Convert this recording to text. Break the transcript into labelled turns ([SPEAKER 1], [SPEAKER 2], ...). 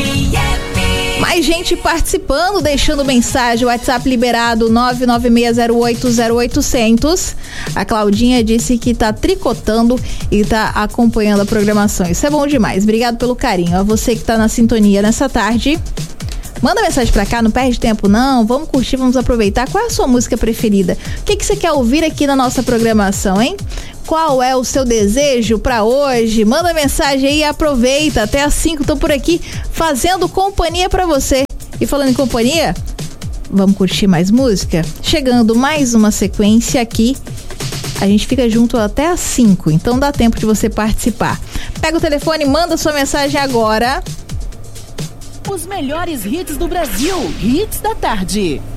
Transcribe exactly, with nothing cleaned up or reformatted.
[SPEAKER 1] Mais gente participando, deixando mensagem, WhatsApp liberado nove nove seis zero oito zero oito zero zero. A Claudinha disse que tá tricotando e tá acompanhando a programação. Isso é bom demais. Obrigado pelo carinho. A você que tá na sintonia nessa tarde. Manda mensagem pra cá, não perde tempo não. Vamos curtir, vamos aproveitar. Qual é a sua música preferida? O que que você quer ouvir aqui na nossa programação, hein? Qual é o seu desejo pra hoje? Manda mensagem aí e aproveita. Até às cinco, tô por aqui fazendo companhia pra você. E falando em companhia, vamos curtir mais música? Chegando mais uma sequência aqui. A gente fica junto até às cinco, então dá tempo de você participar. Pega o telefone e manda sua mensagem agora.
[SPEAKER 2] Os melhores hits do Brasil. Hits da tarde.